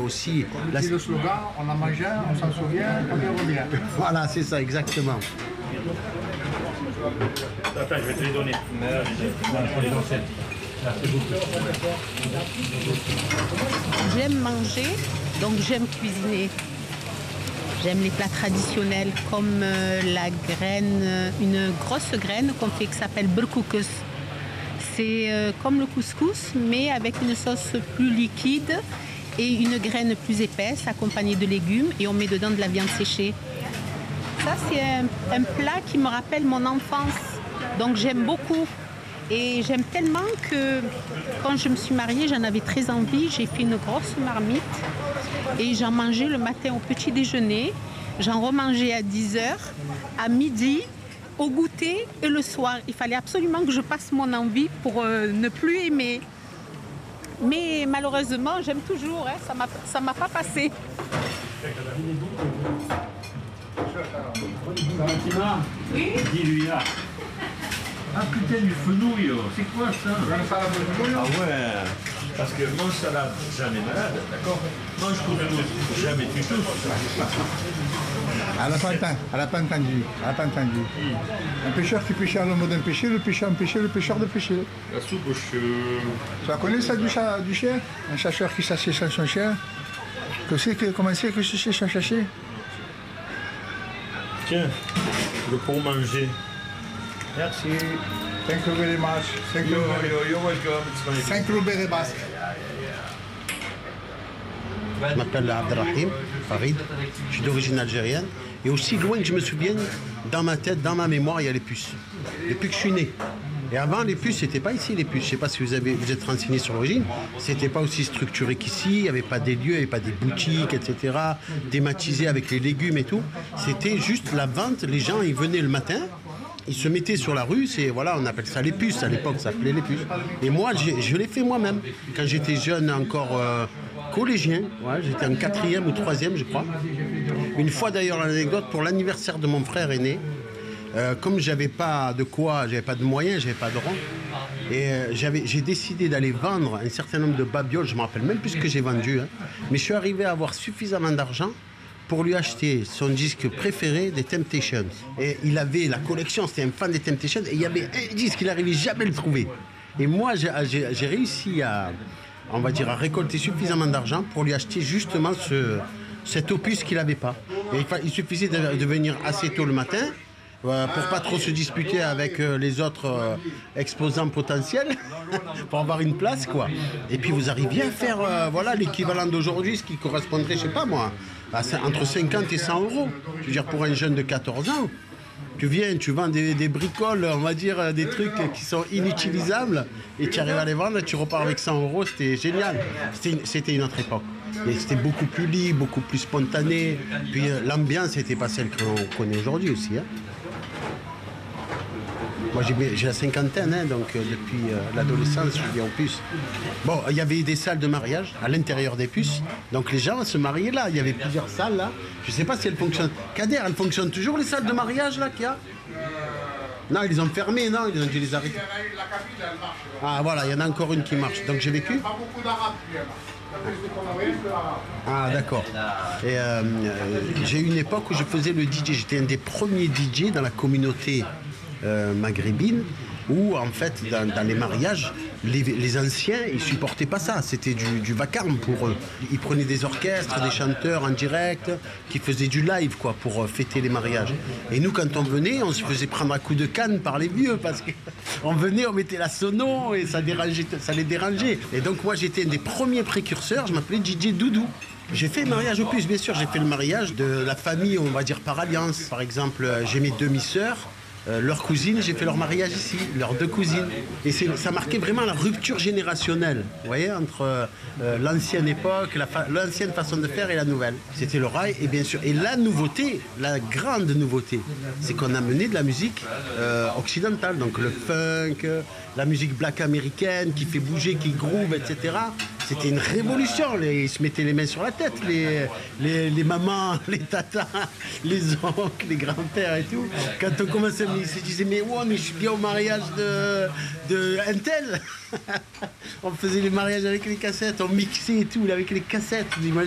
aussi... C'est le slogan, on en mange un, on s'en souvient, on y revient. Voilà, c'est ça, exactement. Attends, je vais te les donner. J'aime manger, donc j'aime cuisiner. J'aime les plats traditionnels comme la graine, une grosse graine qu'on fait qui s'appelle berkoukes. C'est comme le couscous, mais avec une sauce plus liquide et une graine plus épaisse accompagnée de légumes et on met dedans de la viande séchée. Ça, c'est un plat qui me rappelle mon enfance, donc j'aime beaucoup. Et j'aime tellement que quand je me suis mariée, j'en avais très envie. J'ai fait une grosse marmite et j'en mangeais le matin au petit déjeuner. J'en remangeais à 10h, à midi, au goûter et le soir. Il fallait absolument que je passe mon envie pour ne plus aimer. Mais malheureusement, j'aime toujours, hein, ça m'a pas passé. Valentina, Oui. dis-lui là. Ah putain, du fenouil, c'est quoi ça? Ah ouais, parce que mange salade, jamais malade, d'accord? Mange couscous, jamais tu tousses. Elle n'a pas entendu. Un pêcheur qui pêchait à l'homme d'un péché, le pêcheur de péché. La soupe au cheveux. Tu la connais ça du chien? Un chasseur qui s'assied sans son chien. Comment c'est que c'est sans chasser? Tiens, le pour manger. Merci. Thank you very much. You're welcome, it's my Thank you very much. Je m'appelle Abdelrahim Farid, je suis d'origine algérienne. Et aussi loin que je me souvienne, dans ma tête, dans ma mémoire, il y a les puces. Depuis que je suis né. Et avant, les puces, c'était pas ici les puces. Je sais pas si vous êtes renseigné sur l'origine. C'était pas aussi structuré qu'ici. Il n'y avait pas des lieux, il n'y avait pas des boutiques, etc. Thématisés avec les légumes et tout. C'était juste la vente. Les gens, ils venaient le matin. Ils se mettaient sur la rue, on appelle ça les puces, à l'époque ça s'appelait les puces. Et moi, je l'ai fait moi-même. Quand j'étais jeune, encore collégien, ouais, j'étais en 4e ou 3e, je crois. Une fois d'ailleurs, l'anecdote, pour l'anniversaire de mon frère aîné, comme j'avais pas de moyens, j'avais pas de rond, et j'ai décidé d'aller vendre un certain nombre de babioles, je me rappelle même plus ce que j'ai vendu, hein, mais je suis arrivé à avoir suffisamment d'argent pour lui acheter son disque préféré des Temptations. Et il avait la collection, c'était un fan des Temptations, et il y avait un disque, il n'arrivait jamais à le trouver. Et moi, j'ai réussi à récolter suffisamment d'argent pour lui acheter justement cet opus qu'il n'avait pas. Et il suffisait de venir assez tôt le matin, pour pas trop se disputer avec les autres exposants potentiels, pour avoir une place, quoi. Et puis vous arriviez à faire l'équivalent d'aujourd'hui, ce qui correspondrait, je sais pas moi, entre 50 et 100 euros. Je veux dire, pour un jeune de 14 ans, tu viens, tu vends des bricoles, on va dire, des trucs qui sont inutilisables, et tu arrives à les vendre, tu repars avec 100 euros, c'était génial. C'était une autre époque. Et c'était beaucoup plus libre, beaucoup plus spontané. Puis l'ambiance n'était pas celle qu'on connaît aujourd'hui aussi, hein. Moi j'ai la cinquantaine, hein, donc depuis l'adolescence je vis en puce. Bon, il y avait des salles de mariage à l'intérieur des puces, donc les gens se mariaient là, il y avait plusieurs salles là. Je sais pas si elles fonctionnent. Kader, elles fonctionnent toujours les salles de mariage là qu'il y a? Non, ils les ont fermées, non, ils ont dû les arrêter. La cabine, elle marche. Ah voilà, il y en a encore une qui marche, donc j'ai vécu. Pas beaucoup d'arabes qui aiment. Ah d'accord. Et j'ai eu une époque où je faisais le DJ, j'étais un des premiers DJ dans la communauté maghrébine, où en fait dans les mariages les anciens ils supportaient pas ça, c'était du vacarme pour eux. Ils prenaient des orchestres, des chanteurs en direct qui faisaient du live quoi pour fêter les mariages. Et nous quand on venait on se faisait prendre à coups de canne par les vieux parce qu'on venait, on mettait la sono et ça les dérangeait. Et donc moi j'étais un des premiers précurseurs, je m'appelais DJ Doudou. J'ai fait le mariage au plus, bien sûr, j'ai fait le mariage de la famille, on va dire par alliance. Par exemple, j'ai mes demi-sœurs, leurs cousines, j'ai fait leur mariage ici, leurs deux cousines. Et ça marquait vraiment la rupture générationnelle, vous voyez, entre l'ancienne époque, l'ancienne façon de faire et la nouvelle. C'était le rail, et bien sûr, et la nouveauté, la grande nouveauté, c'est qu'on a mené de la musique occidentale, donc le funk, la musique black américaine qui fait bouger, qui groove, etc. C'était une révolution, ils se mettaient les mains sur la tête, les mamans, les tatas, les oncles, les grands-pères et tout. Quand on commençait, ils se disaient mais ouais, mais je suis bien au mariage de Intel. On faisait les mariages avec les cassettes, on mixait et tout avec les cassettes.